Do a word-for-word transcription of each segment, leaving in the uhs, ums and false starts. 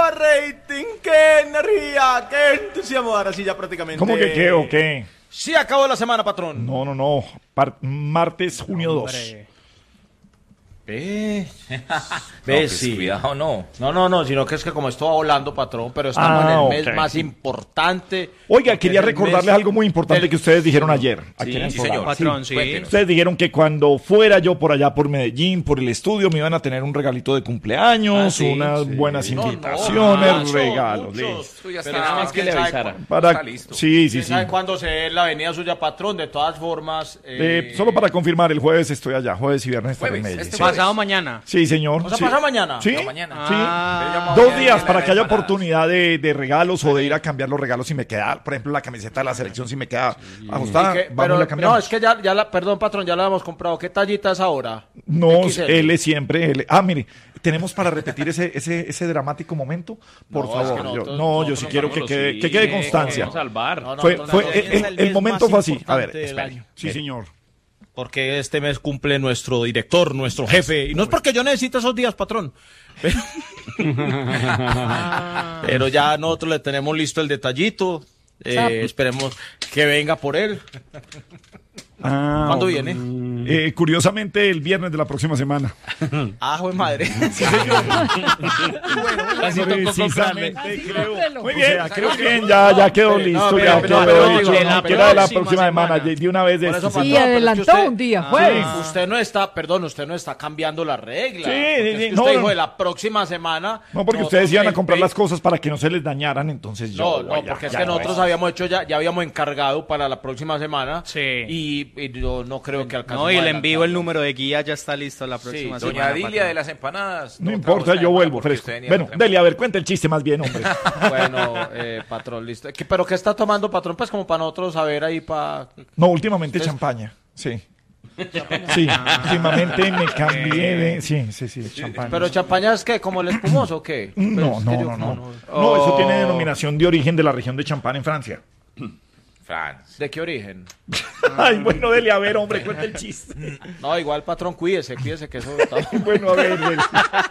nueva rating, qué energía, qué entusiasmo. Ahora sí ya prácticamente. ¿Cómo que qué o qué? Sí acabó la semana, patrón. No, no, no. Par- martes, junio dos. Eh. No, pues, sí. cuidado, no. No, no, no, sino que es que como estoy volando, patrón, pero estamos Ah, en el ok. mes más importante. Oiga, porque quería es el recordarles mes algo muy importante del- que ustedes dijeron ayer. Aquí Sí, en el sí, programa. señor. Patrón, sí. Cuéntenos. Ustedes dijeron que cuando fuera yo por allá por Medellín, por el estudio, me iban a tener un regalito de cumpleaños, Ah, sí, unas sí. buenas No, no, invitaciones, mucho, regalos. muchos. listo. Tú ya Pero está, nada más más que que le le avisaran. avisaran. Para... Está listo. Sí, sí, ¿Quién sí. sabe cuándo se es la avenida suya, patrón? De todas formas. Eh, eh, solo para confirmar, el jueves estoy allá, jueves y viernes estaré en Jueves, Medellín. este Sí. Pasado mañana. Sí, señor. O sea, sí. pasa mañana. ¿Sí? No, mañana. Sí. Ah. Dos Mañana días viene para la que haya empanada. oportunidad de, de regalos o de ir a cambiar los regalos si me queda, por ejemplo, la camiseta de la selección si me queda ajustada, ¿Y qué? vamos Pero, y la cambiamos. no, es que ya, ya la, perdón, patrón, ya la hemos comprado. ¿Qué tallita es ahora? No, X L. L siempre, L. Ah, mire, tenemos para repetir ese, ese, ese dramático momento, por No, es favor. que yo, nosotros- no, yo nosotros sí quiero que nosotros quede, sí, que quede que constancia. Vamos al bar. No, no, Fue, no, fue, no, no, el, es el- el el mes momento más fue así. A importante ver, del espere. año. Sí, señor. Porque este mes cumple nuestro director, nuestro jefe. Y no es porque yo necesite esos días, patrón. Pero, pero ya nosotros le tenemos listo el detallito. Eh, esperemos que venga por él. Ah, ¿Cuándo ok. viene? Eh, curiosamente, el viernes de la próxima semana. Ah, joder, madre. Así tocó comprarle. Precisamente, creo. Muy O bien, sea, creo creo bien, ya, ya quedó No, listo, pero- ya pero- quedó pero hecho, digo, no la quiera de la próxima próxima semana, semana. de una vez de Por eso, este, patrón, sí. Y pero es que adelantó usted- un día, Ah, jueves. Usted no está, perdón, usted no está cambiando la regla. Sí, Porque sí, es que sí, no, usted no. dijo de la próxima semana. No, porque nosotros ustedes iban a en comprar Pay- las cosas para que no se les dañaran, entonces yo... No, no, voy a- porque es ya que no nosotros es. habíamos hecho ya, ya habíamos encargado para la próxima semana. Sí. Y, y yo no creo que alcance. No, y el envío, el número de guía ya está listo la próxima Sí, semana. Doña Dilia patrón. de las empanadas. No trajo importa, esta yo semana vuelvo porque fresco. usted venía Bueno, otra Deli, a ver, cuenta el chiste más bien, hombre. Bueno, eh, patrón, listo. ¿Qué- ¿Pero qué está tomando, patrón? Pues como para nosotros saber ahí para... No, últimamente champaña, sí. Sí, últimamente me cambié de... Sí, sí, sí, champaña. ¿Pero champaña es qué? ¿Como el espumoso o qué? No, Pues, es no, que yo- no, no. No, eso tiene denominación de origen de la región de Champagne en Francia. Franz. ¿De qué origen? Ay, bueno, Deli, a ver, hombre, cuenta el chiste. No, igual, patrón, cuídese, cuídese que eso... está- Bueno, a ver, Deli.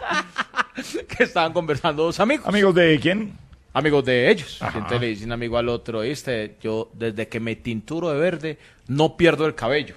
que estaban conversando dos amigos. Amigos de quién? Amigos de ellos. Ajá. Y entonces le dicen amigo al otro, ¿viste? Yo, desde que me tinturo de verde, no pierdo el cabello.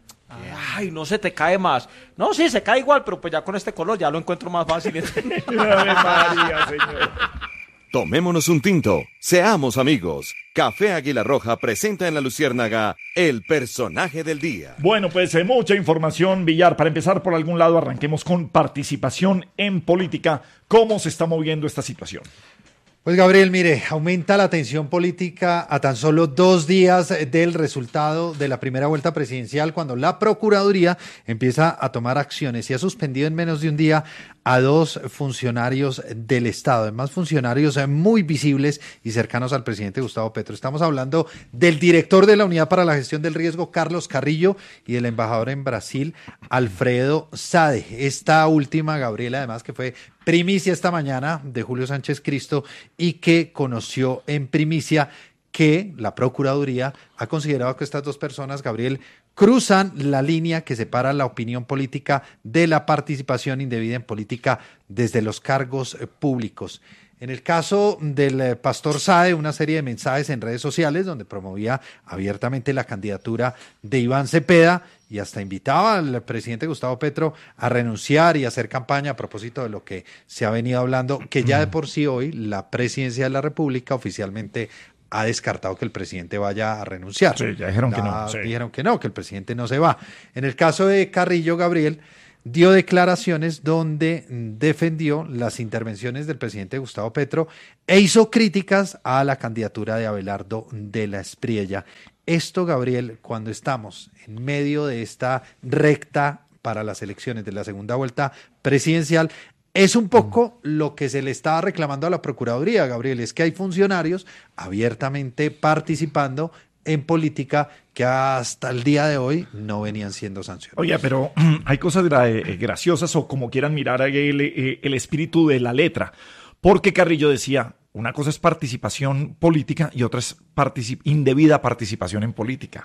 Ay, no se te cae más. No, sí, se cae igual, pero pues ya con este color ya lo encuentro más fácil. Ave María, señor. Tomémonos un tinto, seamos amigos. Café Águila Roja presenta en La Luciérnaga el personaje del día. Bueno, pues eh, mucha información, Villar. Para empezar por algún lado, arranquemos con participación en política. ¿Cómo se está moviendo esta situación? Pues Gabriel, mire, aumenta la tensión política a tan solo dos días del resultado de la primera vuelta presidencial, cuando la Procuraduría empieza a tomar acciones y ha suspendido en menos de un día a dos funcionarios del Estado, además funcionarios muy visibles y cercanos al presidente Gustavo Petro. Estamos hablando del director de la Unidad para la Gestión del Riesgo, Carlos Carrillo, y del embajador en Brasil, Alfredo Sade. Esta última, Gabriel, además que fue primicia esta mañana de Julio Sánchez Cristo y que conoció en primicia que la Procuraduría ha considerado que estas dos personas, Gabriel, cruzan la línea que separa la opinión política de la participación indebida en política desde los cargos eh, públicos. En el caso del eh, pastor Sade, una serie de mensajes en redes sociales donde promovía abiertamente la candidatura de Iván Cepeda y hasta invitaba al presidente Gustavo Petro a renunciar y hacer campaña a propósito de lo que se ha venido hablando, que ya de por sí hoy la presidencia de la República oficialmente ha descartado que el presidente vaya a renunciar. Sí, ya dijeron que no, Ya sí. Dijeron que no, que el presidente no se va. En el caso de Carrillo, Gabriel dio declaraciones donde defendió las intervenciones del presidente Gustavo Petro e hizo críticas a la candidatura de Abelardo de la Espriella. Esto, Gabriel, cuando estamos en medio de esta recta para las elecciones de la segunda vuelta presidencial, es un poco lo que se le estaba reclamando a la Procuraduría, Gabriel, es que hay funcionarios abiertamente participando en política que hasta el día de hoy no venían siendo sancionados. Oye, pero hay cosas gra- eh, graciosas o como quieran mirar ahí el, eh, el espíritu de la letra. Porque Carrillo decía, una cosa es participación política y otra es particip- indebida participación en política.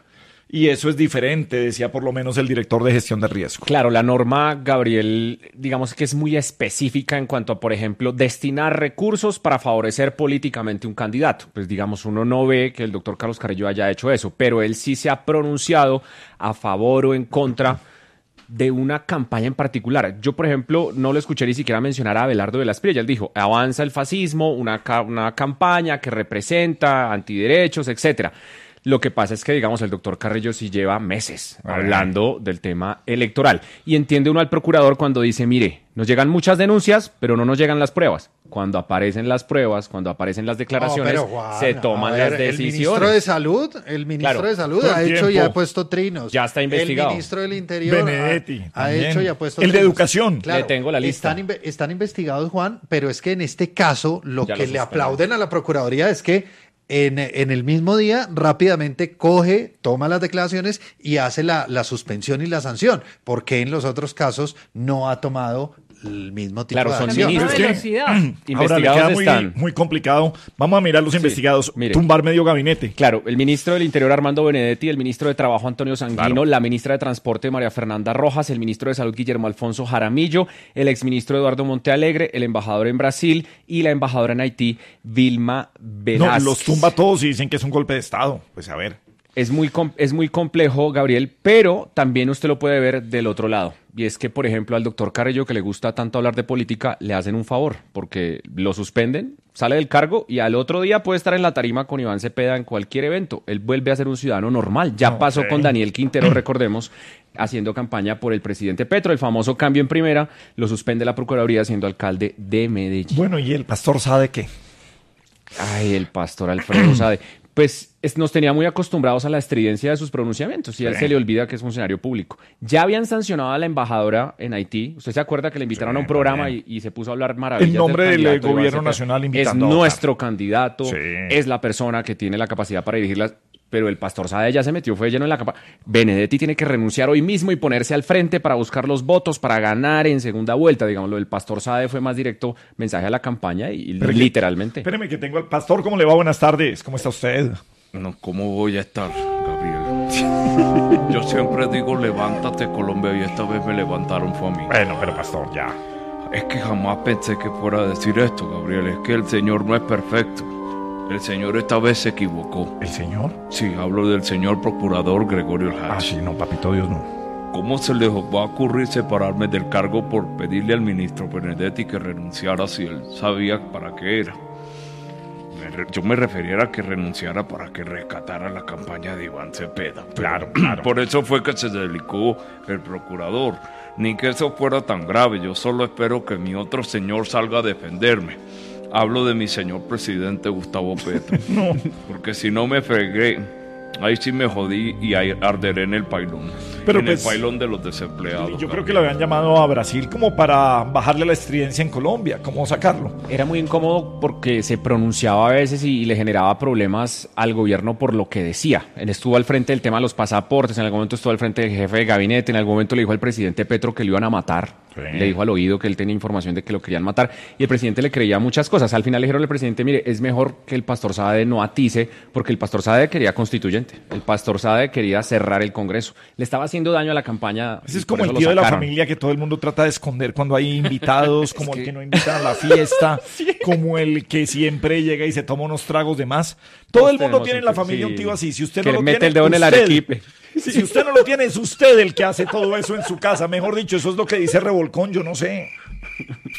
y eso es diferente, decía por lo menos el director de gestión de riesgo. Claro, la norma, Gabriel, digamos que es muy específica en cuanto a, por ejemplo, destinar recursos para favorecer políticamente un candidato. Pues digamos, uno no ve que el doctor Carlos Carrillo haya hecho eso, pero él sí se ha pronunciado a favor o en contra de una campaña en particular. Yo, por ejemplo, no lo escuché ni siquiera mencionar a Abelardo de la Espriella. Él dijo, avanza el fascismo, una, ca- una campaña que representa antiderechos, etcétera. Lo que pasa es que, digamos, el doctor Carrillo sí lleva meses Ay. hablando del tema electoral. Y entiende uno al procurador cuando dice, mire, nos llegan muchas denuncias, pero no nos llegan las pruebas. Cuando aparecen las pruebas, cuando aparecen las declaraciones, No, pero, Juan, se toman a ver, las El decisiones. ministro de Salud, el ministro Claro, de Salud todo el ha hecho tiempo. y ha puesto trinos. Ya está investigado. El ministro del Interior Benedetti, ha, ha también. hecho y ha puesto El de trinos. Educación. Le tengo la lista. Están, inve- están investigados, Juan, pero es que en este caso lo Ya que lo le suspendieron. aplauden a la Procuraduría es que en, en el mismo día rápidamente coge, toma las declaraciones y hace la, la suspensión y la sanción. Porque en los otros casos no ha tomado el mismo tipo Claro, de son acción. ministros. Es que, velocidad. ahora le Investigados queda muy, están. muy complicado. Vamos a mirar los investigados. mire. Tumbar medio gabinete. Claro, el ministro del Interior Armando Benedetti, el ministro de Trabajo Antonio Sanguino, Claro. la ministra de Transporte María Fernanda Rojas, el ministro de Salud Guillermo Alfonso Jaramillo, el exministro Eduardo Montealegre, el embajador en Brasil y la embajadora en Haití, Vilma No, Velázquez. los tumba todos y dicen que es un golpe de Estado. Pues a ver. Es muy, com- es muy complejo, Gabriel, pero también usted lo puede ver del otro lado. Y es que, por ejemplo, al doctor Carrillo, que le gusta tanto hablar de política, le hacen un favor, porque lo suspenden, sale del cargo y al otro día puede estar en la tarima con Iván Cepeda en cualquier evento. Él vuelve a ser un ciudadano normal. Ya Ok. pasó con Daniel Quintero, recordemos, haciendo campaña por el presidente Petro. El famoso cambio en primera lo suspende la Procuraduría siendo alcalde de Medellín. Bueno, ¿y el pastor Sade qué? Ay, el pastor Alfredo Sade. Pues es- nos tenía muy acostumbrados a la estridencia de sus pronunciamientos y a él Sí. se le olvida que es funcionario público. Ya habían sancionado a la embajadora en Haití. ¿Usted se acuerda que le invitaron Sí, a un programa y, también. y se puso a hablar maravillas En nombre del candidato Iván gobierno Cepeda? nacional Es invitando a nuestro candidato, Sí. es la persona que tiene la capacidad para dirigirlas. Pero el pastor Sade ya se metió, fue lleno en la capa. Benedetti tiene que renunciar hoy mismo y ponerse al frente para buscar los votos, para ganar en segunda vuelta. Digamos, lo del pastor Sade fue más directo mensaje a la campaña y Pero que- literalmente. Espéreme que tengo al pastor. ¿Cómo le va? Buenas tardes. ¿Cómo está usted? No, ¿cómo voy a estar, Gabriel? Yo siempre digo, levántate, Colombia, y esta vez me levantaron fue a mí. Bueno, pero pastor, ya. Es que jamás pensé que fuera a decir esto, Gabriel. Es que el Señor no es perfecto. El Señor esta vez se equivocó. ¿El señor? Sí, hablo del señor procurador Gregorio Ah, Hatch. sí, no, papito Dios, no. ¿Cómo se les va a ocurrir separarme del cargo por pedirle al ministro Benedetti que renunciara si él sabía para qué era? Me re- Yo me refería a que renunciara para que rescatara la campaña de Iván Cepeda. Pero Claro, claro. Por eso fue que se delicó el procurador. Ni que eso fuera tan grave. Yo solo espero que mi otro señor salga a defenderme. Hablo de mi señor presidente Gustavo Petro. No. Porque si no me fregué, ahí sí me jodí y ahí arderé en el pailón. Pero en pues, el pailón de los desempleados. Yo creo Gabriel. que lo habían llamado a Brasil como para bajarle la estridencia en Colombia. ¿Cómo sacarlo? Era muy incómodo porque se pronunciaba a veces y, y le generaba problemas al gobierno por lo que decía. Él estuvo al frente del tema de los pasaportes, en algún momento estuvo al frente del jefe de gabinete, en algún momento le dijo al presidente Petro que lo iban a matar. Sí. Le dijo al oído que él tenía información de que lo querían matar y el presidente le creía muchas cosas. Al final le dijeron al presidente, mire, es mejor que el pastor Sade no atice porque el pastor Sade quería constituyente. El pastor Sade quería cerrar el Congreso. Le estaba haciendo daño a la campaña. Ese y es por como el eso lo tío de la sacaron. familia que todo el mundo trata de esconder cuando hay invitados, como el que no invitan a la fiesta, como el que siempre llega y se toma unos tragos de más. Todo el Todos mundo tenemos tiene en un la tío, familia sí. un tío así. Si usted Que no le lo mete tiene, el dedo en el usted- arequipe. Si usted no lo tiene, es usted el que hace todo eso en su casa. Mejor dicho, eso es lo que dice Revolcón, yo no sé.